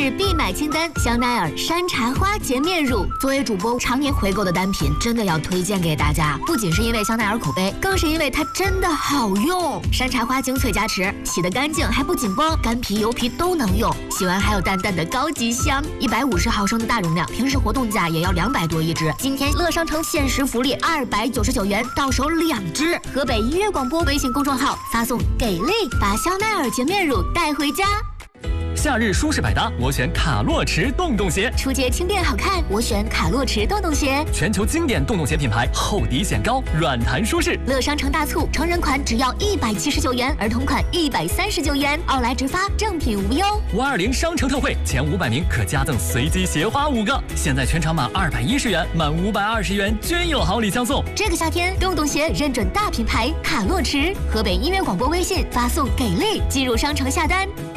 日必买清单，香奈儿山茶花洁面乳。作为主播常年回购的单品，真的要推荐给大家。不仅是因为香奈儿口碑，更是因为它真的好用。山茶花精粹加持，洗得干净还不紧绷，干皮油皮都能用。洗完还有淡淡的高级香。150毫升的大容量，平时活动价也要200多一支。今天乐商城限时福利299元，到手2支。河北音乐广播微信公众号发送“给力”，把香奈儿洁面乳带回家。 夏日舒适百搭，我选卡洛驰洞洞鞋。 出街轻便好看，我选卡洛驰洞洞鞋。 全球经典洞洞鞋品牌，厚底显高，软弹舒适。 乐商城大促，成人款只要179元，儿童款139元，奥莱直发，正品无忧。 520商城特惠，前500名可加赠随机鞋花5个。现在全场满210元，满520元均有好礼相送。 这个夏天，洞洞鞋认准大品牌卡洛驰。河北音乐广播微信发送“给力”，进入商城下单。